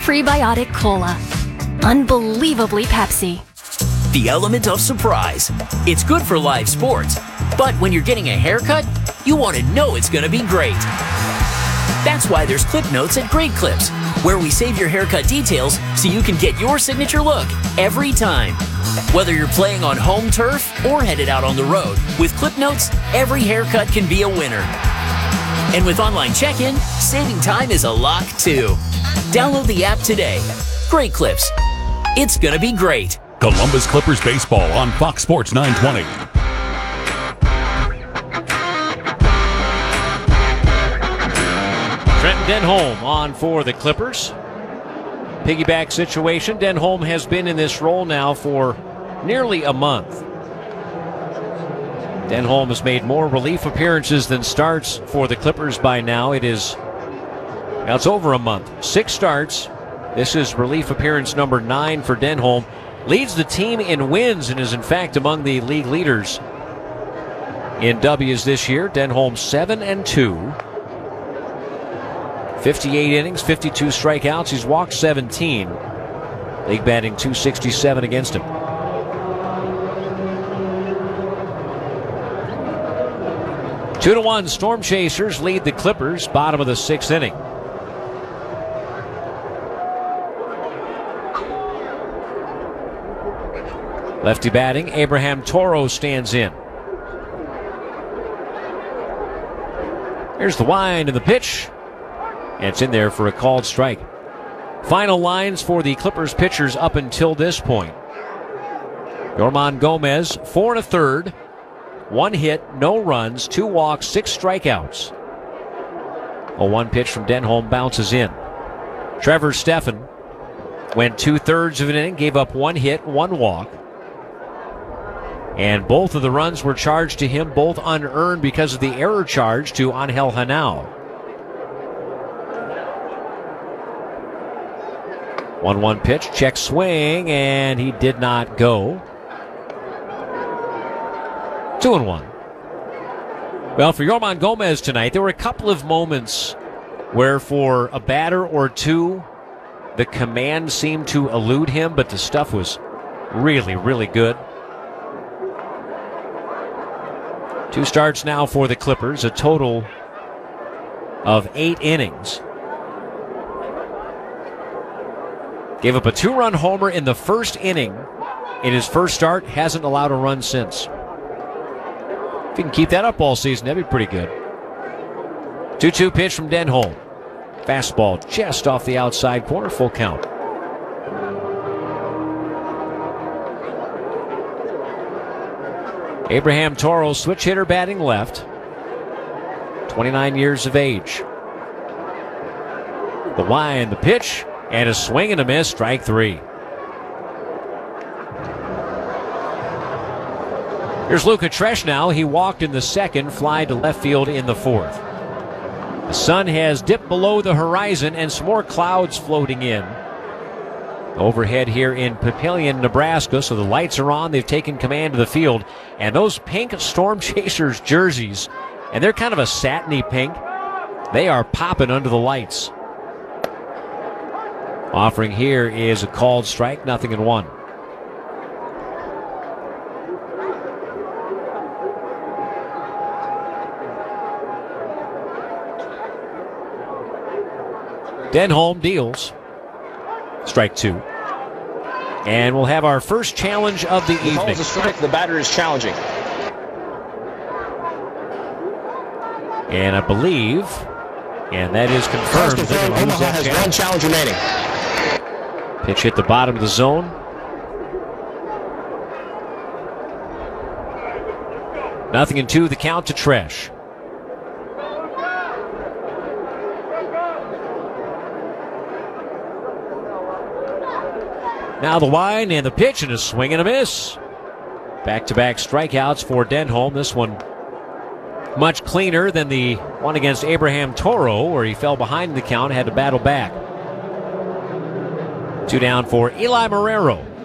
Prebiotic Cola. Unbelievably Pepsi. The element of surprise. It's good for live sports, but when you're getting a haircut, you want to know it's going to be great. That's why there's Clip Notes at Great Clips, where we save your haircut details so you can get your signature look every time. Whether you're playing on home turf or headed out on the road, with Clip Notes, every haircut can be a winner. And with online check-in, saving time is a lock too. Download the app today. Great Clips. It's gonna be great. Columbus Clippers baseball on Fox Sports 920. Trenton Denholm on for the Clippers. Piggyback situation. Denholm has been in this role now for nearly a month. Denholm has made more relief appearances than starts for the Clippers by now. It's over a month. 6 starts. This is relief appearance number 9 for Denholm. Leads the team in wins and is in fact among the league leaders in W's this year. Denholm 7-2. 58 innings, 52 strikeouts. He's walked 17. League batting .267 against him. Two to one, Storm Chasers lead the Clippers, bottom of the 6th inning. Lefty batting, Abraham Toro stands in. Here's the wind and the pitch. And it's in there for a called strike. Final lines for the Clippers pitchers up until this point. Yorman Gomez, 4 1/3. 1 hit, no runs, 2 walks, 6 strikeouts. A 1 pitch from Denholm bounces in. Trevor Stephan went 2/3 of an inning, gave up 1 hit, 1 walk. And both of the runs were charged to him, both unearned because of the error charge to Angel Hanao. 1-1 pitch, check swing, and he did not go. 2-1. Well, for Yorman Gomez tonight, there were a couple of moments where for a batter or two, the command seemed to elude him, but the stuff was really, really good. 2 starts now for the Clippers, a total of 8 innings. Gave up a 2-run homer in the first inning. In his first start, hasn't allowed a run since. If he can keep that up all season, that'd be pretty good. 2-2 pitch from Denholm. Fastball just off the outside corner, full count. Abraham Toro, switch hitter batting left. 29 years of age. The wind, the pitch, and a swing and a miss, strike 3. Here's Luca Treshnau. He walked in the second, fly to left field in the 4th. The sun has dipped below the horizon and some more clouds floating in. Overhead here in Papillion, Nebraska, so the lights are on. They've taken command of the field. And those pink Storm Chasers jerseys, and they're kind of a satiny pink, they are popping under the lights. Offering here is a called strike, 0-1. Denholm deals. Strike 2. And we'll have our first challenge of the evening. Calls a strike. The batter is challenging. And I believe, and that is confirmed. Omaha has 1 challenge remaining. Pitch hit the bottom of the zone. Nothing in 2, the count to Tresh. Now the wind and the pitch and a swing and a miss. Back-to-back strikeouts for Denholm. This one much cleaner than the one against Abraham Toro, where he fell behind the count, had to battle back. 2 down for Eli Marrero.